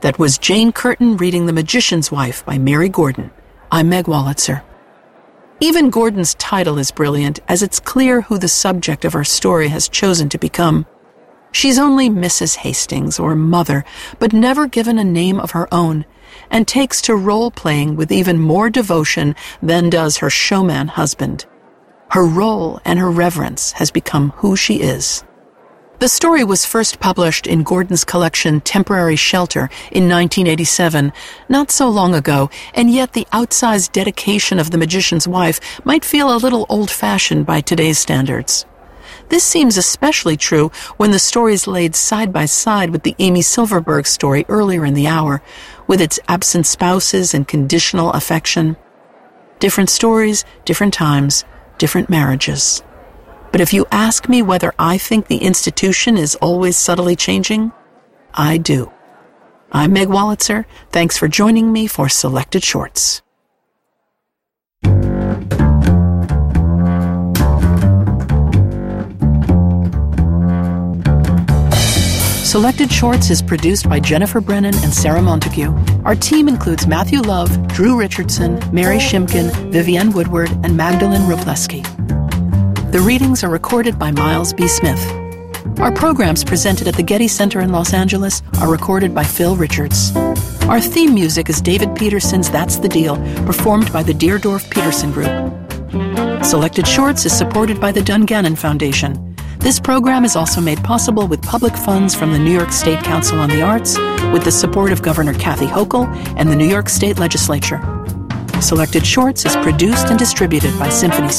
That was Jane Curtin reading The Magician's Wife by Mary Gordon. I'm Meg Wolitzer. Even Gordon's title is brilliant, as it's clear who the subject of our story has chosen to become. She's only Mrs. Hastings, or Mother, but never given a name of her own, and takes to role-playing with even more devotion than does her showman husband. Her role and her reverence has become who she is. The story was first published in Gordon's collection Temporary Shelter in 1987, not so long ago, and yet the outsized dedication of The Magician's Wife might feel a little old-fashioned by today's standards. This seems especially true when the story is laid side by side with the Amy Silverberg story earlier in the hour, with its absent spouses and conditional affection. Different stories, different times, different marriages. But if you ask me whether I think the institution is always subtly changing, I do. I'm Meg Wolitzer. Thanks for joining me for Selected Shorts. Selected Shorts is produced by Jennifer Brennan and Sarah Montague. Our team includes Matthew Love, Drew Richardson, Mary Shimkin, Vivienne Woodward, and Magdalene Robleski. The readings are recorded by Miles B. Smith. Our programs presented at the Getty Center in Los Angeles are recorded by Phil Richards. Our theme music is David Peterson's That's the Deal, performed by the Deerdorf Peterson Group. Selected Shorts is supported by the Dungannon Foundation. This program is also made possible with public funds from the New York State Council on the Arts, with the support of Governor Kathy Hochul and the New York State Legislature. Selected Shorts is produced and distributed by Symphony